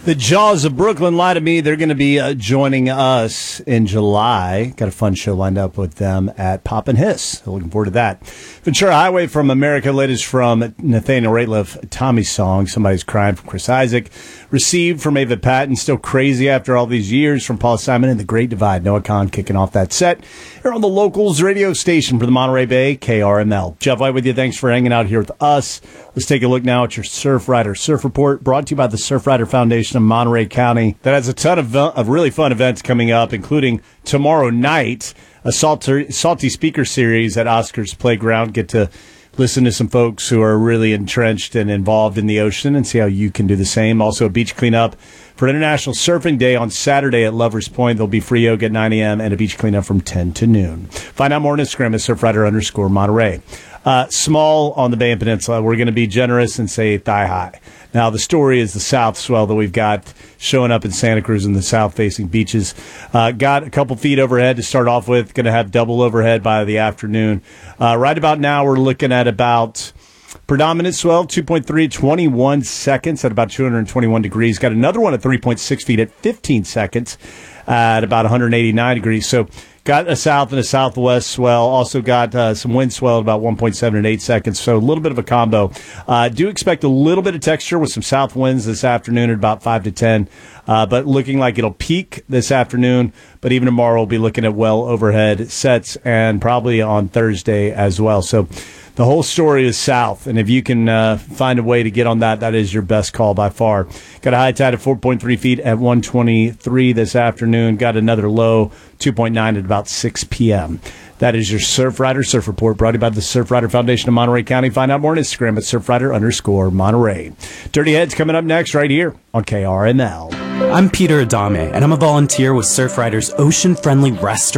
The Jaws of Brooklyn lie to me. They're going to be joining us in July. Got a fun show lined up with them at Pop and Hiss. Looking forward to that. Ventura Highway from America. Latest from Nathaniel Rateliff. Tommy's Song. Somebody's Crying from Chris Isaac. Received from Ava Patton. Still Crazy After All These Years from Paul Simon. And The Great Divide. Noah Khan kicking off that set. Here on the Locals radio station for the Monterey Bay, KRML. Jeff White with you. Thanks for hanging out here with us. Let's take a look now at your Surf Rider Surf Report, brought to you by the Surf Rider Foundation of Monterey County. That has a ton of really fun events coming up, including tomorrow night, a Salty Speaker Series at Oscar's Playground. Get to listen to some folks who are really entrenched and involved in the ocean and see how you can do the same. Also, a beach cleanup for International Surfing Day on Saturday at Lovers Point. There'll be free yoga at 9 a.m. and a beach cleanup from 10 to noon. Find out more on Instagram at surfrider_Monterey. Small on the Bay and Peninsula. We're going to be generous and say thigh high. Now, the story is the south swell that we've got showing up in Santa Cruz in the south-facing beaches. Got a couple feet overhead to start off with. Going to have double overhead by the afternoon. Right about now, we're looking at about predominant swell, 2.3, 21 seconds at about 221 degrees. Got another one at 3.6 feet at 15 seconds at about 189 degrees. So got a south and a southwest swell. Also got some wind swell at about 1.7 and 8 seconds. So a little bit of a combo. Do expect a little bit of texture with some south winds this afternoon at about 5 to 10. But looking like it'll peak this afternoon. But even tomorrow we'll be looking at well overhead sets and probably on Thursday as well. So the whole story is south, and if you can find a way to get on that, that is your best call by far. Got a high tide of 4.3 feet at 1:23 this afternoon. Got another low, 2.9 at about 6 p.m. That is your Surf Rider Surf Report, brought to you by the Surf Rider Foundation of Monterey County. Find out more on Instagram at surfrider_Monterey. Dirty Heads coming up next right here on KRML. I'm Peter Adame, and I'm a volunteer with Surf Rider's Ocean Friendly Restaurant.